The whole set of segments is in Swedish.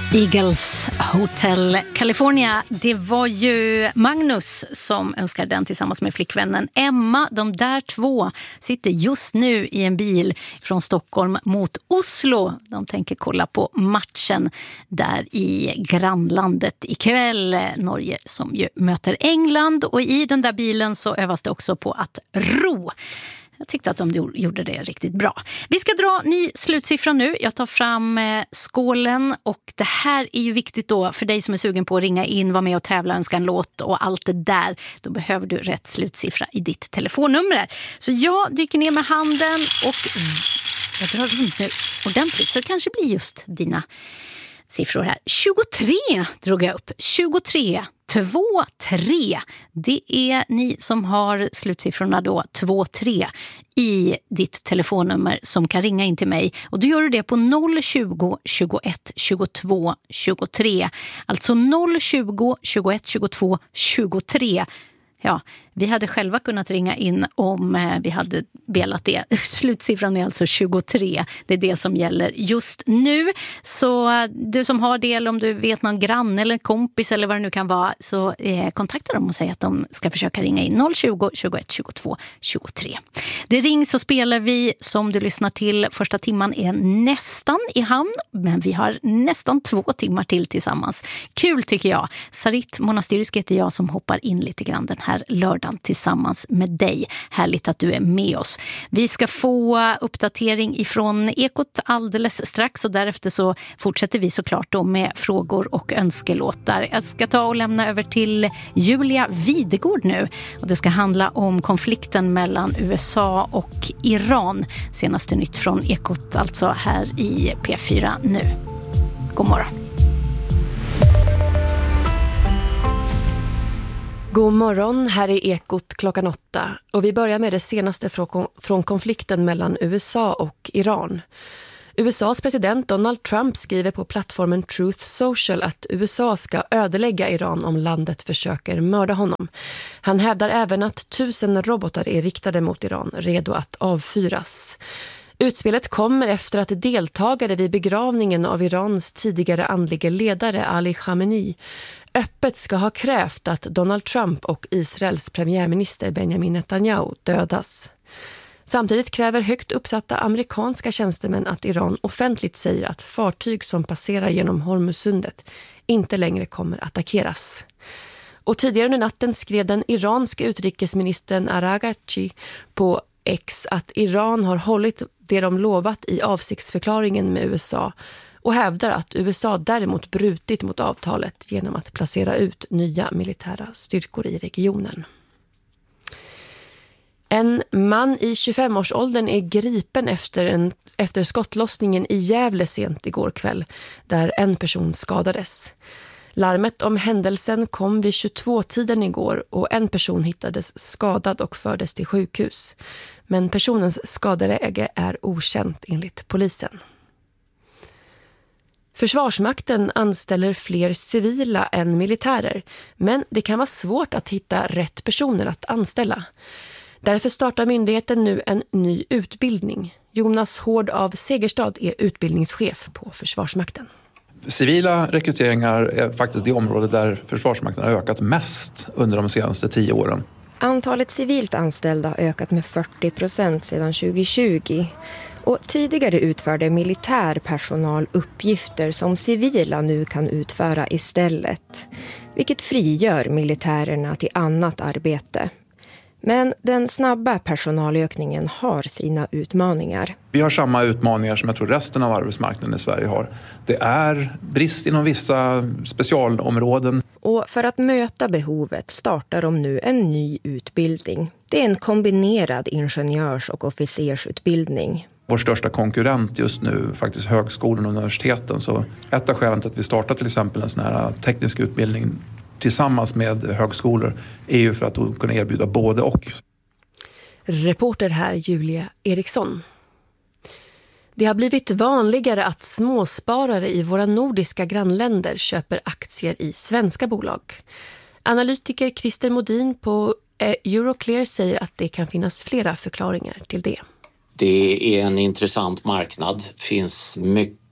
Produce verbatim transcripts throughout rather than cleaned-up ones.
Eagles Hotel California. Det var ju Magnus som önskar den tillsammans med flickvännen Emma. De där två sitter just nu i en bil från Stockholm mot Oslo. De tänker kolla på matchen där i grannlandet ikväll. Norge som ju möter England, och i den där bilen så övas det också på att ro. Jag tyckte att de gjorde det riktigt bra. Vi ska dra ny slutsiffra nu. Jag tar fram skålen, och det här är ju viktigt då för dig som är sugen på att ringa in, vara med och tävla, önska en låt och allt det där. Då behöver du rätt slutsiffra i ditt telefonnummer. Så jag dyker ner med handen och jag drar runt nu ordentligt, så det kanske blir just dina siffror här. tjugotre drog jag upp. tjugotre. två tre. Det är ni som har slutsiffrorna då två tre i ditt telefonnummer som kan ringa in till mig. Och då gör du det på noll tjugo, tjugoett, tjugotvå, tjugotre. Alltså noll tjugo, tjugoett, tjugotvå, tjugotre. Ja, vi hade själva kunnat ringa in om vi hade velat det. Slutsiffran är alltså tjugotre. Det är det som gäller just nu. Så du som har det, eller om du vet någon granne eller kompis eller vad det nu kan vara, så eh, kontakta dem och säg att de ska försöka ringa in noll tjugo, tjugoett, tjugotvå, tjugotre. Det rings så spelar vi som du lyssnar till. Första timman är nästan i hamn, men vi har nästan två timmar till tillsammans. Kul tycker jag. Sarit Monastyrisk heter jag som hoppar in lite grann den här lördagen tillsammans med dig. Härligt att du är med oss. Vi ska få uppdatering ifrån Ekot alldeles strax, och därefter så fortsätter vi såklart då med frågor och önskelåtar. Jag ska ta och lämna över till Julia Videgård nu, och det ska handla om konflikten mellan U S A och Iran. Senaste nytt från Ekot alltså här i P fyra nu. God morgon. God morgon, här är Ekot klockan åtta, och vi börjar med det senaste från konflikten mellan U S A och Iran. U S A:s president Donald Trump skriver på plattformen Truth Social att U S A ska ödelägga Iran om landet försöker mörda honom. Han hävdar även att tusen robotar är riktade mot Iran, redo att avfyras. Utspelet kommer efter att deltagare vid begravningen av Irans tidigare andlige ledare Ali Khamenei öppet ska ha krävt att Donald Trump och Israels premiärminister Benjamin Netanyahu dödas. Samtidigt kräver högt uppsatta amerikanska tjänstemän att Iran offentligt säger att fartyg som passerar genom Hormuzsundet inte längre kommer attackeras. Och tidigare under natten skrev den iranska utrikesministern Araghchi på X att Iran har hållit det de lovat i avsiktsförklaringen med U S A, och hävdar att U S A däremot brutit mot avtalet genom att placera ut nya militära styrkor i regionen. En man i tjugofemårsåldern är gripen efter, en, efter skottlossningen i Gävle sent igår kväll, där en person skadades. Larmet om händelsen kom vid tjugotvå-tiden igår, och en person hittades skadad och fördes till sjukhus. Men personens skadeläge är okänt enligt polisen. Försvarsmakten anställer fler civila än militärer, men det kan vara svårt att hitta rätt personer att anställa. Därför startar myndigheten nu en ny utbildning. Jonas Hård av Segerstad är utbildningschef på Försvarsmakten. Civila rekryteringar är faktiskt det område där Försvarsmakten har ökat mest under de senaste tio åren. Antalet civilt anställda har ökat med fyrtio procent sedan tjugohundratjugo. Och tidigare utförde militärpersonal uppgifter som civila nu kan utföra istället, vilket frigör militärerna till annat arbete. Men den snabba personalökningen har sina utmaningar. Vi har samma utmaningar som jag tror resten av arbetsmarknaden i Sverige har. Det är brist inom vissa specialområden. Och för att möta behovet startar de nu en ny utbildning. Det är en kombinerad ingenjörs- och officersutbildning. Vår största konkurrent just nu faktiskt högskolan och universiteten. Så ett av skälen till att vi startar till exempel en sån här teknisk utbildning tillsammans med högskolor är ju för att kunna erbjuda både och. Reporter här Julia Eriksson. Det har blivit vanligare att småsparare i våra nordiska grannländer köper aktier i svenska bolag. Analytiker Christer Modin på Euroclear säger att det kan finnas flera förklaringar till det. Det är en intressant marknad. Det finns mycket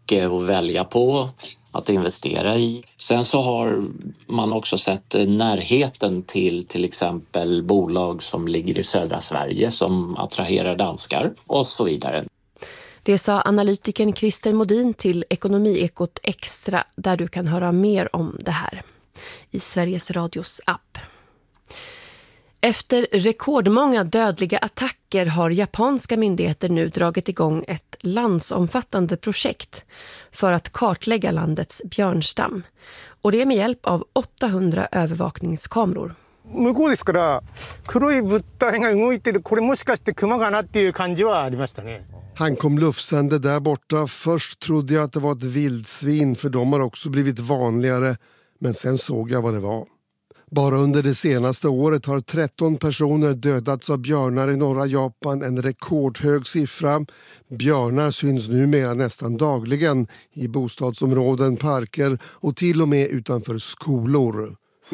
mycket att välja på att investera i. Sen så har man också sett närheten till till exempel bolag som ligger i södra Sverige som attraherar danskar och så vidare. Det sa analytikern Christer Modin till Ekonomiekot Extra, där du kan höra mer om det här i Sveriges Radios app. Efter rekordmånga dödliga attacker har japanska myndigheter nu dragit igång ett landsomfattande projekt för att kartlägga landets björnstam. Och det är med hjälp av åttahundra övervakningskameror. 向こうですから黒い物体が動いてるこれもしかしてクマかなっていう感じはありましたね. Han kom lufsande där borta. Först trodde jag att det var ett vildsvin, för de har också blivit vanligare. Men sen såg jag vad det var. Bara under det senaste året har tretton personer dödats av björnar i norra Japan, en rekordhög siffra. Björnar syns numera nästan dagligen i bostadsområden, parker och till och med utanför skolor.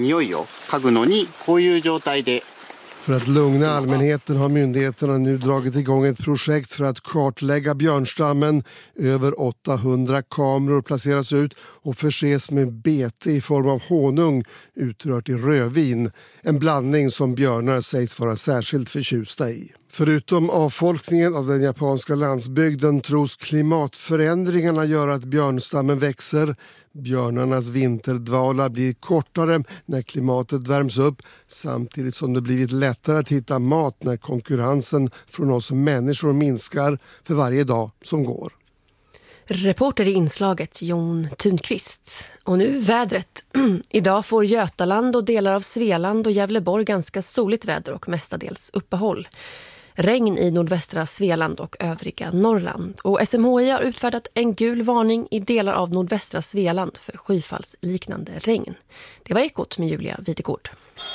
För att lugna allmänheten har myndigheterna nu dragit igång ett projekt för att kartlägga björnstammen. Över åttahundra kameror placeras ut och förses med bete i form av honung utrört i rödvin. En blandning som björnar sägs vara särskilt förtjusta i. Förutom avfolkningen av den japanska landsbygden tros klimatförändringarna göra att björnstammen växer. Björnarnas vinterdvala blir kortare när klimatet värms upp, samtidigt som det blivit lättare att hitta mat när konkurrensen från oss människor minskar för varje dag som går. Reporter i inslaget Jon Thunqvist. Och nu vädret. Idag får Götaland och delar av Svealand och Gävleborg ganska soligt väder och mestadels uppehåll. Regn i nordvästra Svealand och övriga Norrland. Och S M H I har utfärdat en gul varning i delar av nordvästra Svealand för skyfallsliknande regn. Det var Ekot med Julia Videgård.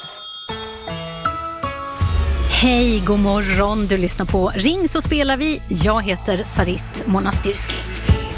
Hej, god morgon. Du lyssnar på Ring så spelar vi. Jag heter Sarit Monastyrski.